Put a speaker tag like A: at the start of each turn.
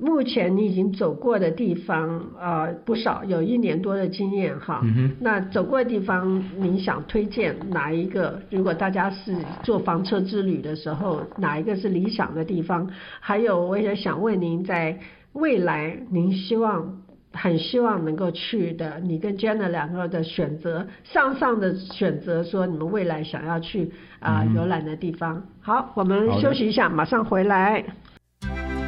A: 目前你已经走过的地方不少，有1年多的经验哈。那走过的地方，你想推荐哪一个？如果大家是做房车之旅的时候，哪一个是理想的地方？还有，我也想问您，在未来您很希望能够去的，你跟 Jenna 两个的选择，上的选择，说你们未来想要去游览的地方。好，我们休息一下，马上回来。